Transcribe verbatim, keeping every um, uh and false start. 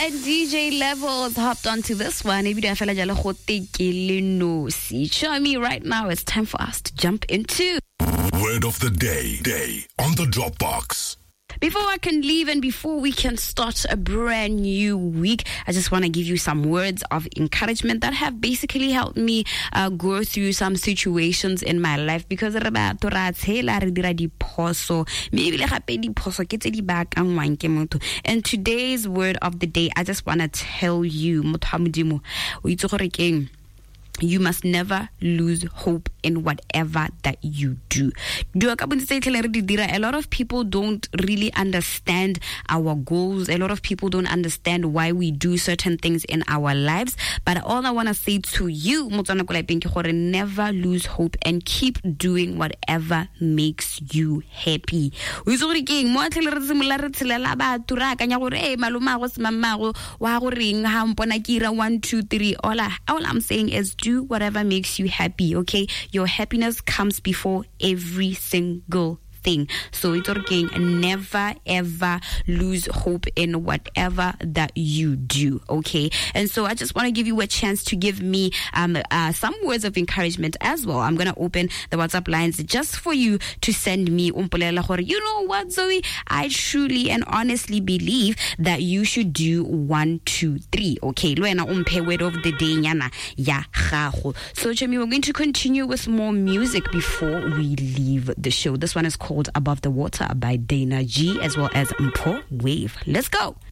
right, D J Levels hopped onto this one. Show me right now. It's time for us to jump into Word of the Day, day on the Dropbox. Before I can leave and before we can start a brand new week, I just want to give you some words of encouragement that have basically helped me uh, go through some situations in my life. Because maybe and today's word of the day, I just want to tell you, you must never lose hope in whatever that you do. A lot of people don't really understand our goals. A lot of people don't understand why we do certain things in our lives. But all I want to say to you, never lose hope and keep doing whatever makes you happy. One, two, three. All, I, all I'm saying is do whatever makes you happy, okay? Your happiness comes before every single thing. So it's okay. Never ever lose hope in whatever that you do, okay? And so I just want to give you a chance to give me um uh, some words of encouragement as well. I'm gonna open the WhatsApp lines just for you to send me. You know what, Zoe? I truly and honestly believe that you should do one, two, three. Okay, word of the day. So Jimmy, we're going to continue with more music before we leave the show. This one is called Above the Water by Dana G as well as Mpo Wave. Let's go.